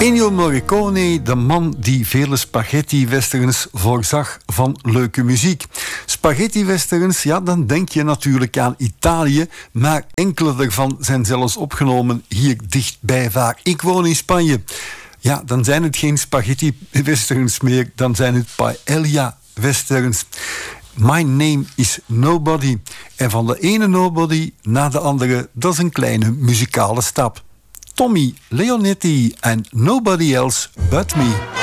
Ennio Morricone, de man die vele spaghetti-westerns voorzag van leuke muziek. Spaghetti-westerns, ja, dan denk je natuurlijk aan Italië, maar enkele daarvan zijn zelfs opgenomen hier dichtbij waar ik woon in Spanje. Ja, dan zijn het geen spaghetti-westerns meer, dan zijn het paella-westerns. My Name is Nobody. En van de ene nobody naar de andere, dat is een kleine muzikale stap. Tommy Leonetti en Nobody Else But Me.